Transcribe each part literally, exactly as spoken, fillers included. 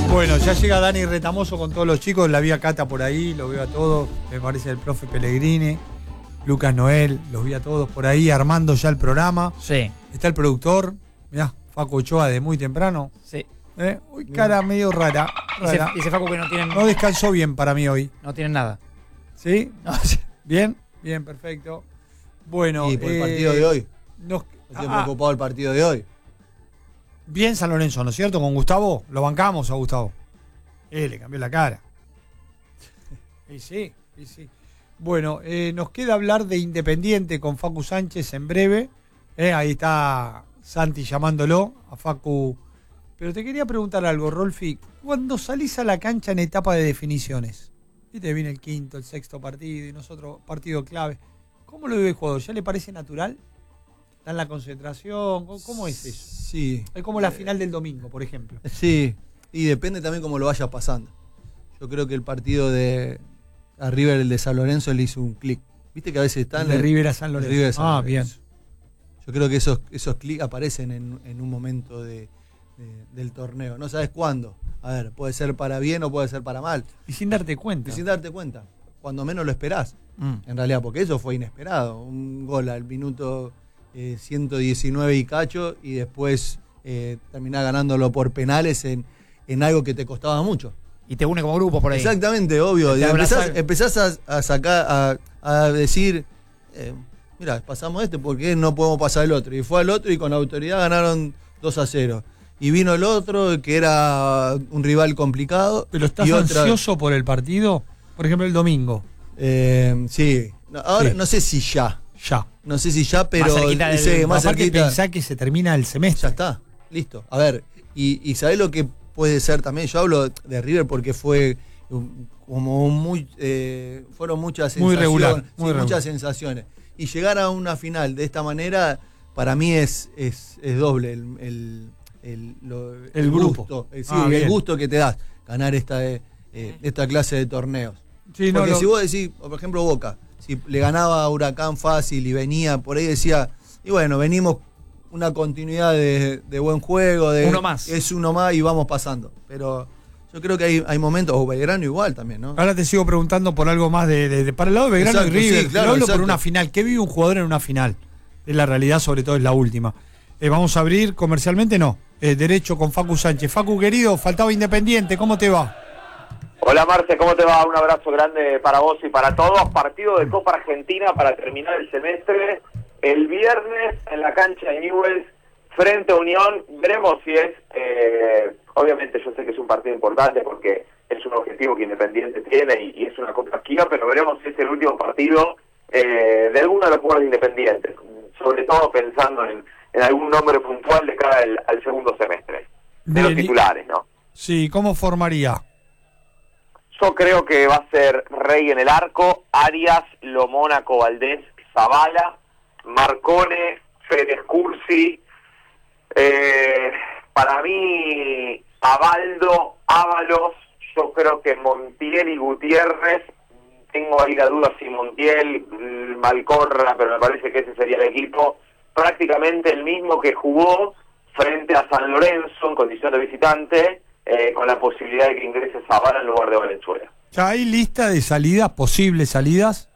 Bueno, ya llega Dani Retamoso con todos los chicos, la vi a Cata por ahí, lo veo a todos, me parece el profe Pellegrini, Lucas Noel, los vi a todos por ahí, armando ya el programa. Sí. Está el productor, mirá, Facu Ochoa de muy temprano. Sí. ¿Eh? Uy, cara medio rara. rara. Dice, dice Facu que no tienen... No descansó bien para mí hoy. No tienen nada. ¿Sí? No, sí. ¿Bien? Bien, perfecto. Bueno, y por eh, el partido de hoy. Nos, Estoy ah, preocupado del partido de hoy. Bien San Lorenzo, ¿no es cierto? Con Gustavo, lo bancamos a Gustavo. Eh, le cambió la cara. Y sí, y sí. Bueno, eh, nos queda hablar de Independiente con Facu Sánchez en breve. Eh, ahí está Santi llamándolo a Facu. Pero te quería preguntar algo, Rolfi. Cuando salís a la cancha en etapa de definiciones, viste, viene el quinto, el sexto partido y nosotros partido clave. ¿Cómo lo vive el jugador? ¿Ya le parece natural? ¿Está en la concentración? ¿Cómo es eso? Sí. Es como la final del domingo, por ejemplo. Sí, y depende también cómo lo vayas pasando. Yo creo que el partido de a River, el de San Lorenzo, le hizo un clic. Viste que a veces están... El de River a San Lorenzo. River a San ah, Lorenzo. bien. Yo creo que esos, esos clics aparecen en, en un momento de, de, del torneo. No sabes cuándo. A ver, puede ser para bien o puede ser para mal. Y sin darte cuenta. Y sin darte cuenta. Cuando menos lo esperás. Mm. En realidad, porque eso fue inesperado. Un gol al minuto eh, ciento diecinueve y cacho y después eh, terminás ganándolo por penales en, en algo que te costaba mucho. Y te une como grupo por ahí. Exactamente, obvio. Te Empezás, abraza- empezás a, a sacar, a, a decir, eh, mira, pasamos este, ¿por qué no podemos pasar el otro? Y fue al otro y con la autoridad ganaron dos a cero. Y vino el otro, que era un rival complicado. ¿Pero estás y otra- ansioso por el partido? Por ejemplo, el domingo. Eh, sí. No, ahora Sí. no sé si ya. Ya. No sé si ya, pero Más cerquita del- sí, más Aparte cerquita. pensá que se termina el semestre. Ya está, listo. A ver, y, y ¿sabés lo que puede ser también? Yo hablo de River porque fue um, como muy... Eh, fueron muchas Muy sensaciones. regular, sí, muy regular. muchas sensaciones. Y llegar a una final de esta manera, para mí es, es, es doble el, el, el, lo- El grupo. gusto. Eh, sí, Ah, el bien. gusto que te das ganar esta, eh, eh, esta clase de torneos. Sí, no, Porque lo- si vos decís, por ejemplo, Boca, si le ganaba a Huracán fácil y venía, por ahí decía, y bueno, venimos una continuidad de, de buen juego, de Uno más. es uno más y vamos pasando. Pero yo creo que hay, hay momentos, o Belgrano igual también, ¿no? Ahora te sigo preguntando por algo más de, de- de- para el lado de Belgrano Exacto, y River. sí, claro, Pero hablo por exacto. una final. ¿Qué vive un jugador en una final? Es la realidad, sobre todo es la última. Eh, vamos a abrir comercialmente, no. Eh, derecho con Facu Sánchez. Facu, querido, faltaba Independiente. ¿Cómo te va? Hola Marce, ¿cómo te va? Un abrazo grande para vos y para todos. Partido de Copa Argentina para terminar el semestre. El viernes en la cancha de Newell's frente a Unión. Veremos si es, eh, obviamente yo sé que es un partido importante porque es un objetivo que Independiente tiene y, y es una Copa Esquiva, pero veremos si es el último partido eh, de alguno de los jugadores independientes. Sobre todo pensando en, en algún nombre puntual de cara al, al segundo semestre. De los Bien, y- titulares, ¿no? Sí, ¿cómo formaría? Yo creo que va a ser Rey en el arco, Arias, Lomónaco, Valdés, Zavala, Marcone, Férez Cursi. Eh, para mí, Abaldo, Ábalos, yo creo que Montiel y Gutiérrez. Tengo ahí la duda si Montiel, Malcorra, pero me parece que ese sería el equipo. Prácticamente el mismo que jugó frente a San Lorenzo en condición de visitante. Eh, con la posibilidad de que ingrese Zavala en lugar de Valenzuela. ¿Ya hay lista de salidas, posibles salidas?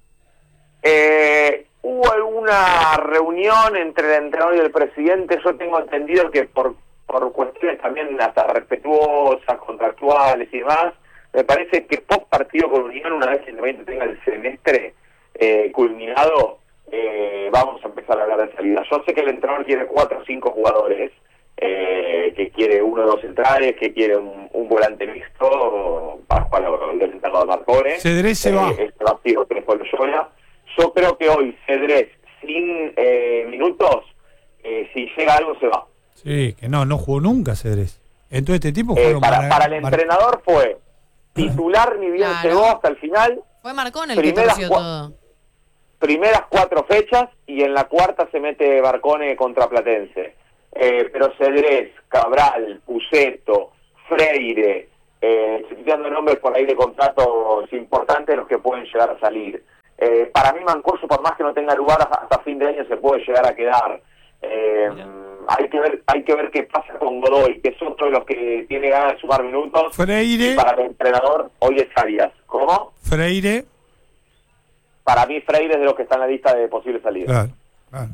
Eh, hubo alguna reunión entre el entrenador y el presidente. Yo tengo entendido que por, por cuestiones también hasta respetuosas, contractuales y demás, me parece que post partido con Unión, una vez que Independiente tenga el semestre eh, culminado, eh, vamos a empezar a hablar de salida. Yo sé que el entrenador quiere cuatro o cinco jugadores, Eh, que quiere uno o dos centrales, que quiere un, un volante mixto para jugar del entrenador Marcone. Cedrés se va. Este partido tres por Loyola. Yo creo que hoy Cedrés sin eh, minutos, eh, si llega algo se va. Sí, que no, no jugó nunca Cedrés. Entonces este tipo Eh, fueron para, Mar- para el Mar- entrenador fue titular ni bien Claro. llegó hasta el final. Fue Marcón el que Primeras torció cua- todo. Primeras cuatro fechas y en la cuarta se mete Marcone contra Platense. Eh, pero Cedrés, Cabral, Puceto, Freire, eh, estoy dando nombres por ahí de contratos importantes los que pueden llegar a salir. Eh, para mí Mancoso, por más que no tenga lugar hasta fin de año, se puede llegar a quedar. Eh, hay que ver hay que ver qué pasa con Godoy, que es otro de los que tiene ganas de sumar minutos. Freire. Y para el entrenador hoy es Arias. ¿Cómo? Freire. Para mí Freire es de los que está en la lista de posibles salidas. Claro, claro.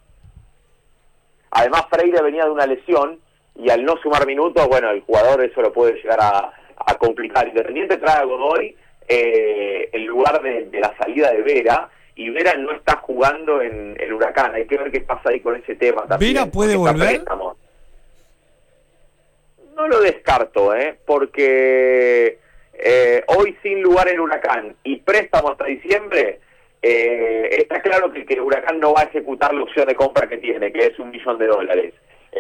Además Freire venía de una lesión y al no sumar minutos, bueno, el jugador eso lo puede llegar a, a complicar. Independiente trae a Godoy eh, en lugar de, de la salida de Vera, y Vera no está jugando en el Huracán. Hay que ver qué pasa ahí con ese tema también. ¿Vera puede volver? No lo descarto, ¿eh? Porque eh, hoy sin lugar en Huracán y préstamo hasta diciembre, eh, está claro que, que Huracán no va a ejecutar la opción de compra que tiene, que es un millón de dólares.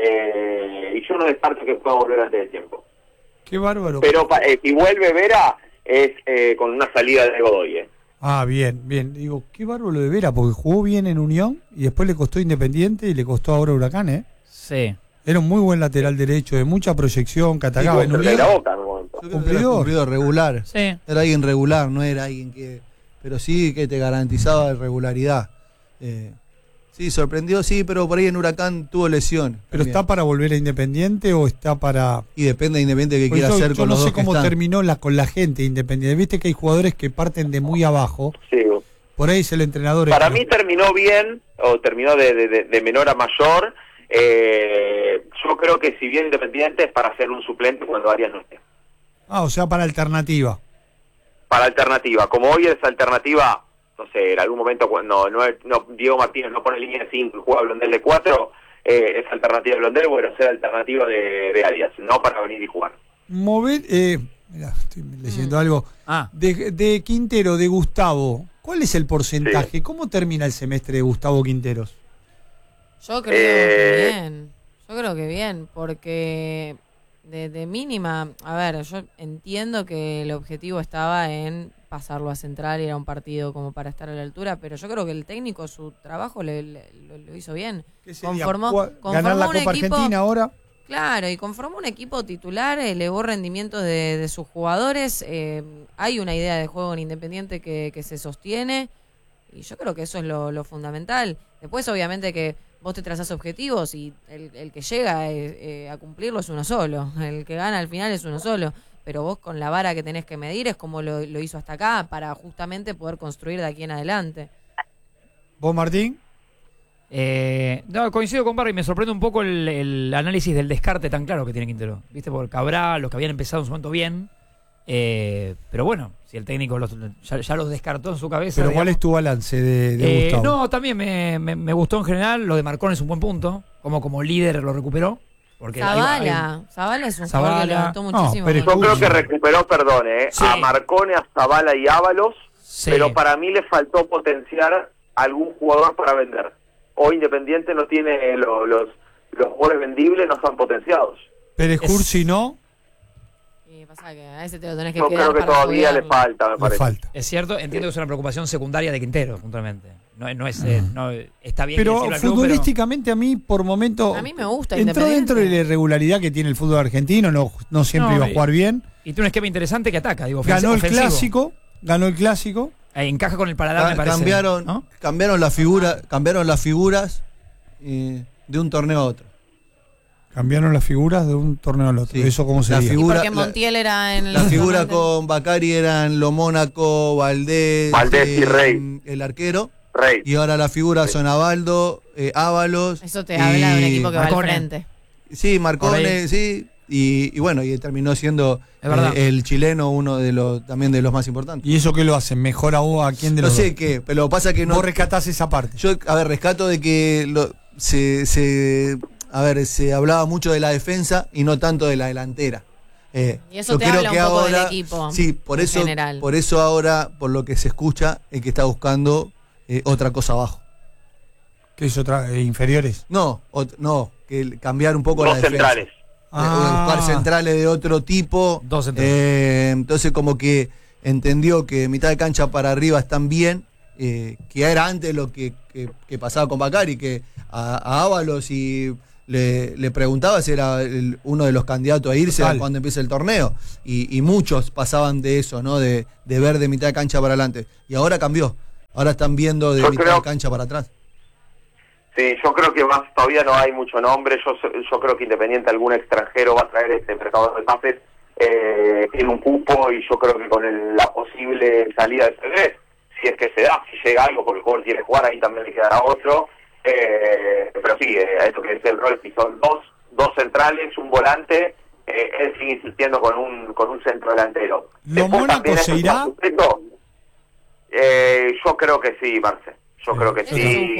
Eh, y yo no descarto que pueda volver antes del tiempo. Qué bárbaro. Pero eh, si vuelve Vera, es eh, con una salida de Godoy, ¿eh? Ah, bien, bien. Digo, qué bárbaro lo de Vera, porque jugó bien en Unión y después le costó Independiente y le costó ahora Huracán, ¿eh? Sí. Era un muy buen lateral derecho, de mucha proyección, que atacaba en Unión. La boca, en un momento. Yo creo que era Cumplidor. cumplidor, regular. Sí. Era alguien regular, no era alguien que... Pero sí que te garantizaba regularidad. Eh, sí, sorprendió, sí, pero por ahí en Huracán tuvo lesión. ¿Pero también. está para volver a Independiente o está para...? Y depende de Independiente que Porque quiera yo hacer yo con no los sé dos que cómo están. terminó la, con la gente Independiente. Viste que hay jugadores que parten de muy abajo. Sí. Por ahí es el entrenador... Para el- mí terminó bien, o terminó de, de, de- de menor a mayor. Eh, yo creo que si bien Independiente es para ser un suplente cuando Arias no esté. Ah, o sea, para alternativa. Para alternativa. Como hoy es alternativa, no sé, en algún momento cuando no, no, Diego Martínez no pone línea de cinco y juega Blondel de cuatro, eh, es alternativa de Blondel, bueno, ser alternativa de, de Arias, no para venir y jugar. Mover... Eh, mirá, estoy leyendo algo. Ah. De, de Quintero, de Gustavo, ¿cuál es el porcentaje? Sí. ¿Cómo termina el semestre de Gustavo Quinteros? Yo creo Eh, que bien. Yo creo que bien, porque de, de mínima, a ver, yo entiendo que el objetivo estaba en pasarlo a central y era un partido como para estar a la altura, pero yo creo que el técnico su trabajo le, le- lo, lo hizo bien. ¿Qué sería? Conformó, Cua- conformó ¿Ganar la un Copa equipo, Argentina ahora? Claro, y conformó un equipo titular, elevó rendimientos de, de sus jugadores, eh, hay una idea de juego en Independiente que, que se sostiene, y yo creo que eso es lo, lo fundamental. Después, obviamente, que vos te trazás objetivos y el, el que llega eh, eh, a cumplirlo es uno solo, el que gana al final es uno solo, pero vos con la vara que tenés que medir es como lo, lo hizo hasta acá, para justamente poder construir de aquí en adelante. ¿Vos, Martín? Eh, no, coincido con Barry, me sorprende un poco el, el análisis del descarte tan claro que tiene Quintero. ¿Viste? Por Cabral, los que habían empezado en su momento bien. Eh, pero bueno, si el técnico los, ya, ya los descartó en su cabeza. ¿Pero cuál digamos. es tu balance de, de Eh, Gustavo? no, también me, me, me gustó en general. Lo de Marcón es un buen punto. Como como líder lo recuperó. Porque hay- Zavala, Zavala es un jugador que Zavala. levantó No, muchísimo. pero Yo creo Uy. que recuperó, perdón, eh, Sí. a Marcone, a Zavala y Ábalos, Sí. pero para mí le faltó potenciar algún jugador para vender. Hoy Independiente no tiene lo- los los jugadores vendibles, no están potenciados. Pérez es- Cursi no, Y pasa que a ese te lo tenés que Yo quedar creo que para todavía le estudiarlo. falta, me le parece. falta. Es cierto, entiendo que es una preocupación secundaria de Quintero, puntualmente. No, no es, eh, no, está bien. Pero decirlo al club, futbolísticamente a mí, por momento, A mí me gusta entró Independiente. dentro de la irregularidad que tiene el fútbol argentino, no, no siempre No, iba a y- jugar bien. Y tiene un esquema interesante que ataca, digo, Ganó el ofensivo. clásico, ganó el clásico. Eh, encaja con el paladar, Ca- me parece. cambiaron, ¿no? cambiaron la figura, cambiaron las figuras eh, de un torneo a otro. Cambiaron las figuras de un torneo al otro. Sí. ¿Eso cómo La sería? Y figura- porque la- Montiel era en el... La figura con Bacari eran Lo Mónaco, Valdés, Valdés y eh, Rey. el arquero. Rey. Y ahora las figuras son Abaldo, eh, Ábalos. Eso te y- habla de un equipo que va al Marcone. frente. Sí, Marcone, Rey. sí. Y, y bueno, y terminó siendo Es verdad. eh, el chileno uno de los también de los más importantes. ¿Y eso qué lo hacen? ¿Mejor a vos? ¿A quién de No los sé dos? qué, pero pasa que no. Vos rescatás esa parte. Yo, a ver, rescato de que lo- se, se, a ver, se hablaba mucho de la defensa y no tanto de la delantera. Eh, Y eso yo te creo habla un que poco del ahora- equipo, Sí, por en eso, general. por eso ahora, por lo que se escucha, es que está buscando eh, otra cosa abajo. ¿Qué es otra? eh, ¿Inferiores? No, ot- no, que el- cambiar un poco Dos la defensa. centrales. Eh, Ah. buscar centrales de otro tipo. Dos centrales. Eh, entonces como que entendió que mitad de cancha para arriba están bien, eh, que era antes lo que, que- que pasaba con Bacari, que a, a Ábalos y le, le preguntaba si era el- uno de los candidatos a irse Total. cuando empiece el torneo. Y, y muchos pasaban de eso, ¿no? De, de ver de mitad de cancha para adelante. Y ahora cambió. Ahora están viendo de Yo mitad creo- de cancha para atrás. Sí, yo creo que más todavía no hay mucho nombre. Yo yo creo que Independiente algún extranjero va a traer este mercado de pases eh, en un cupo, y yo creo que con el, la posible salida de Cedrés, si es que se da, si llega algo, porque el jugador quiere jugar, ahí también le quedará otro. Eh, pero sí, eh, esto que es el rol, si son dos, dos centrales, un volante, eh, él sigue insistiendo con un con un centro delantero. ¿Lo Mónaco se irá? Eh, yo creo que sí, Marce. Yo Sí. creo que Ese sí. es un